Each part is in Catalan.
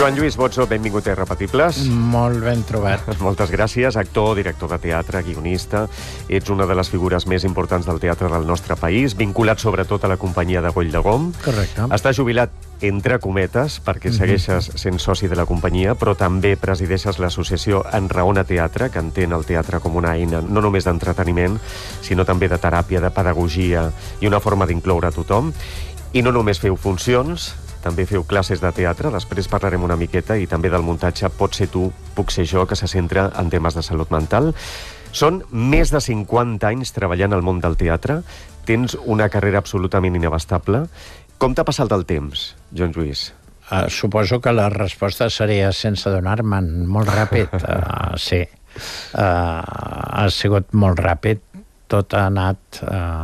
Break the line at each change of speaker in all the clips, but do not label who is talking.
Joan Lluís Bozzo, benvingut a Irrepetibles.
Molt ben trobat.
Moltes gràcies. Actor, director de teatre, guionista. Ets una de les figures més importants del teatre del nostre país, vinculat sobretot a la companyia de Goll de Gom.
Correcte.
Estàs jubilat entre cometes, perquè segueixes sent soci de la companyia, però també presideixes l'associació Enraona Teatre, que entén el teatre com una eina no només d'entreteniment, sinó també de teràpia, de pedagogia i una forma d'incloure a tothom. I no només feu funcions, també feu classes de teatre, després parlarem una miqueta, i també del muntatge Pot ser tu, puc ser jo, que se centra en temes de salut mental. Són més de 50 anys treballant al món del teatre, tens una carrera absolutament inabastable. Com t'ha passat el temps, Joan Lluís?
Suposo que la resposta seria sense donar-me'n, molt ràpid. Sí, ha sigut molt ràpid, tot ha anat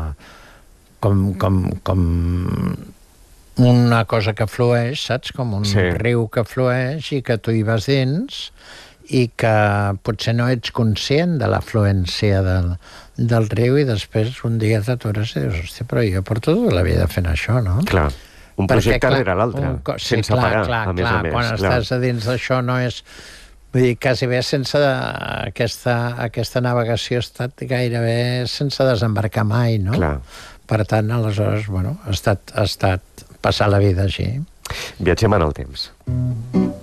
com una cosa que flueix, saps? Com un riu que flueix i que tu hi vas dins i que potser no ets conscient de l'afluència del riu i després un dia t'atures i dius, hòstia, però jo porto tota la vida fent això, no?
Clar, un projecte rere l'altre, sense parar, a més a més.
Quan estàs a dins d'això no és... Vull dir, quasi bé sense aquesta navegació ha estat gairebé sense desembarcar mai, no?
Clar.
Per tant, aleshores, bueno, ha estat passar la vida així.
Viatgem en el temps.